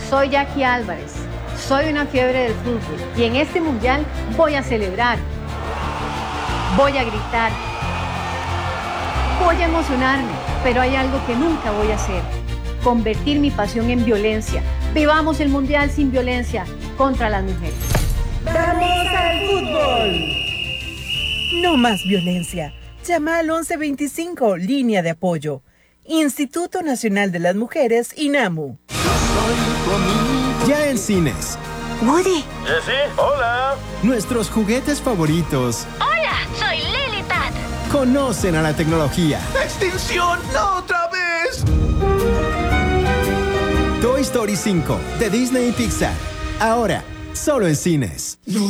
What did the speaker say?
Soy Jackie Álvarez, soy una fiebre del fútbol y en este mundial voy a celebrar, voy a gritar, voy a emocionarme, pero hay algo que nunca voy a hacer: convertir mi pasión en violencia. Vivamos el mundial sin violencia contra las mujeres. ¡Vamos al fútbol! No más violencia. Llama al 1125, línea de apoyo. Instituto Nacional de las Mujeres, INAMU. Ya en cines. Woody. Jessie, hola. Nuestros juguetes favoritos. Hola, soy Lilipad. Conocen a la tecnología. ¡Extinción! ¡No otra vez! Toy Story 5, de Disney y Pixar. Ahora, solo en cines.